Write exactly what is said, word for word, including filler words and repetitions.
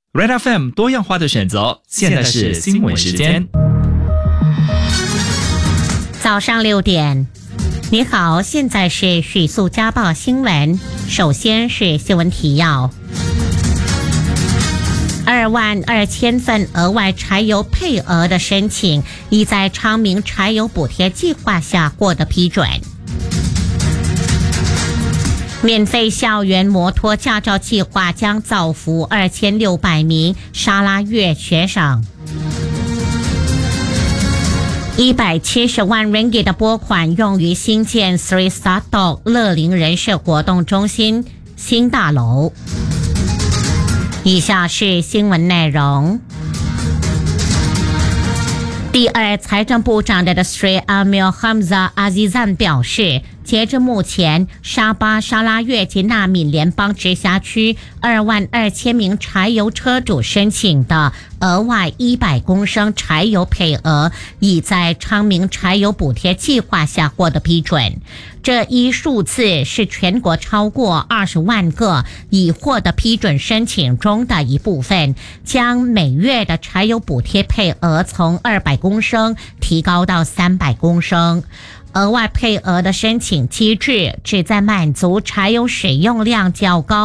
Red F M 多样化的选择，现在是新闻时间。 早上六点，你好，现在是许素家报新闻。首先是新闻提要：二万二千份额外柴油配额的申请，已在昌明柴油补贴计划下获得批准。免费校园摩托驾照计划将造福二千六百名沙拉越学生。一百七十万 ringgit 的拨款用于新建 Sri Sato 乐龄人士活动中心新大楼。以下是新闻内容。第二财政部长的 Sri Amir Hamzah Azizan 表示，截至目前，沙巴、沙拉越及纳敏联邦直辖区二万二千名柴油车主申请的额外一百公升柴油配额，已在昌明柴油补贴计划下获得批准。这一数字是全国超过二十万个已获得批准申请中的一部分，将每月的柴油补贴配额从二百公升提高到三百公升。额外配额的申请机制旨在满足柴油使用量较高